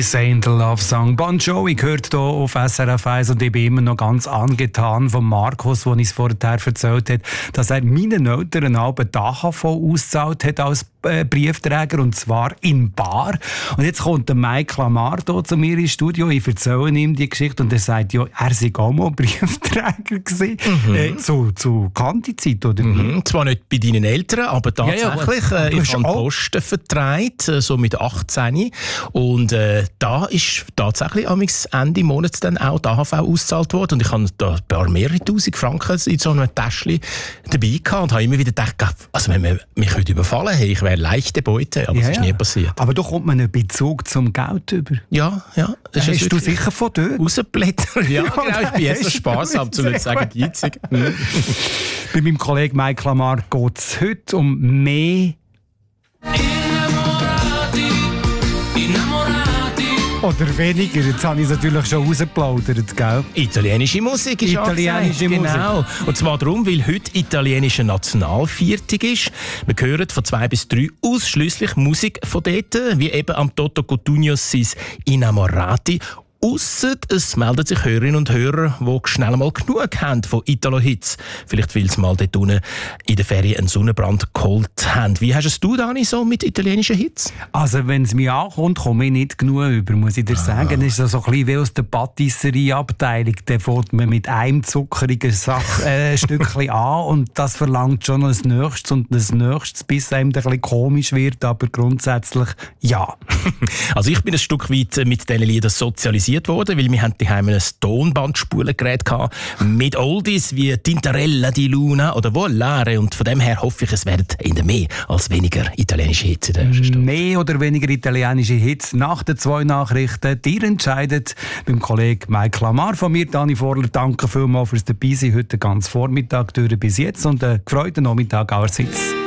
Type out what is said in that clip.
This ain't a love song. Bon Jovi gehört hier auf SRF 1 und ich bin immer noch ganz angetan von Markus, der uns vorher erzählt hat, dass er meinen Eltern einen halben AHV ausgezahlt hat als Briefträger, und zwar in Bar. Und jetzt kommt der Mike Lamar hier zu mir ins Studio, ich erzähle ihm die Geschichte und er sagt, ja, er sei auch mal Briefträger gewesen. Zu Kanti-Zeit, oder wie? Zwar nicht bei deinen Eltern, aber tatsächlich. Ich habe Posten verteilt, so mit 18. Und da ist tatsächlich Ende Monats dann auch die AHV ausgezahlt worden. Und ich habe da mehrere tausend Franken in so einem Täschchen dabei gehabt und habe immer wieder gedacht, also wenn man mich heute überfallen hätte, ich wäre leichte Beute, aber das ist nie passiert. Aber da kommt man einen Bezug zum Geld über. Ja. Das hast du sicher von dort? Rausblättern. Ja, genau, ich bin jetzt so sparsam, um nicht zu sagen, geizig. Bei meinem Kollegen Mike Lamar geht es heute um mehr oder weniger. Jetzt habe ich es natürlich schon rausgeplaudert, gell? Italienische Musik ist Italienische Musik. Genau. Und zwar darum, weil heute italienische Nationalviertag ist. Wir hören von 2 bis 3 ausschliesslich Musik von dort, wie eben am Toto Cutugnos «Sis Innamorati». Ausser es melden sich Hörerinnen und Hörer, die schnell mal genug haben von Italo-Hits. Vielleicht, weil sie mal dort unten in der Ferien einen Sonnenbrand geholt haben. Wie hast du, Dani, so mit italienischen Hits? Also, wenn es mir ankommt, komme ich nicht genug über, muss ich dir sagen. Es ist so ein bisschen wie aus der Patisserie-Abteilung. Da fängt man mit einem zuckerigen Stückchen an und das verlangt schon ein nächstes und ein nächstes, bis einem ein bisschen komisch wird, aber grundsätzlich ja. Also ich bin ein Stück weit mit diesen Liedern sozialisiert worden, weil wir daheim ein Tonbandspulengerät hatten mit Oldies wie Tintarella di Luna oder Volare, und von dem her hoffe ich, es werden eher mehr als weniger italienische Hits in der ersten Stunde. Mehr oder weniger italienische Hits nach den 2 Nachrichten. Ihr entscheidet beim Kollegen Mike Lamar. Von mir, Dani Vorler, danke vielmals fürs Dabeisein heute ganz Vormittag durch bis jetzt und einen gefreuten Nachmittag allerseits.